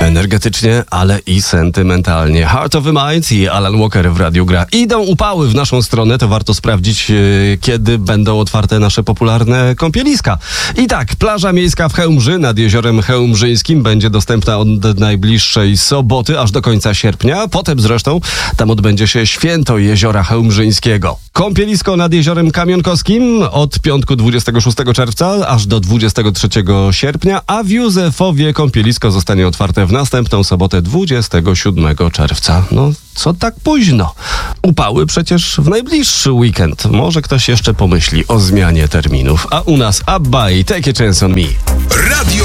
Energetycznie, ale i sentymentalnie. Heart of the Mind i Alan Walker w Radiu Gra. Idą upały w naszą stronę, to warto sprawdzić, kiedy będą otwarte nasze popularne kąpieliska. I tak, plaża miejska w Chełmży nad jeziorem chełmżyńskim będzie dostępna od najbliższej soboty aż do końca sierpnia. Potem zresztą tam odbędzie się święto jeziora chełmżyńskiego. Kąpielisko nad jeziorem kamionkowskim od piątku 26 czerwca aż do 23 sierpnia, a w Józefowie kąpielisko zostanie otwarte w następną sobotę 27 czerwca. No, co tak późno? Upały przecież w najbliższy weekend. Może ktoś jeszcze pomyśli o zmianie terminów. A u nas Abba i Take a Chance on Me. Radio